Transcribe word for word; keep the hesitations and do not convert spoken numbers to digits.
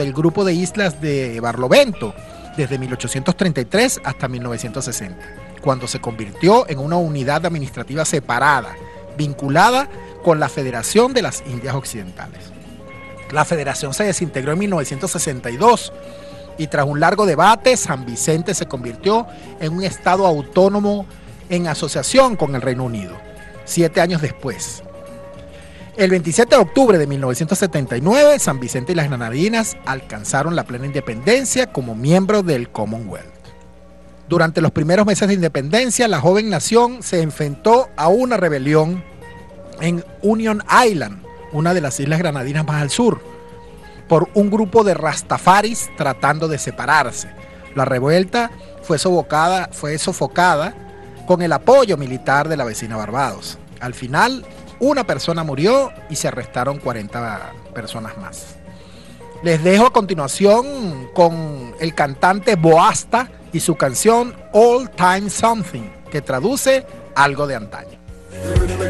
del grupo de islas de Barlovento desde mil ochocientos treinta y tres hasta mil novecientos sesenta, cuando se convirtió en una unidad administrativa separada, vinculada con la Federación de las Indias Occidentales. La federación se desintegró en mil novecientos sesenta y dos y tras un largo debate, San Vicente se convirtió en un estado autónomo en asociación con el Reino Unido, siete años después. El veintisiete de octubre de mil novecientos setenta y nueve, San Vicente y las Granadinas alcanzaron la plena independencia como miembros del Commonwealth. Durante los primeros meses de independencia, la joven nación se enfrentó a una rebelión en Union Island, una de las islas granadinas más al sur, por un grupo de rastafaris tratando de separarse. La revuelta fue sofocada, fue sofocada con el apoyo militar de la vecina Barbados. Al final, una persona murió y se arrestaron cuarenta personas más. Les dejo a continuación con el cantante Boasta y su canción All Time Something, que traduce algo de antaño.